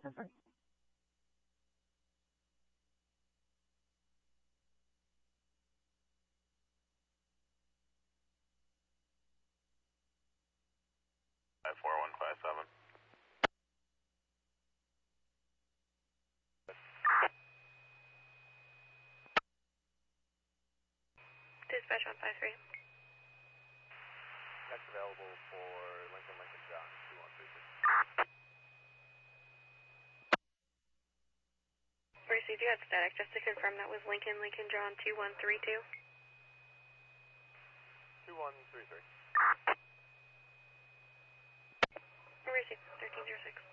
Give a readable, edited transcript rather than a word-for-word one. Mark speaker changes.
Speaker 1: 4157.
Speaker 2: Dispatch 153.
Speaker 1: That's available for Lincoln John 2132.
Speaker 2: Received, you had static. Just to confirm, that was Lincoln John 2132.
Speaker 1: 2133.
Speaker 2: Received, 1306.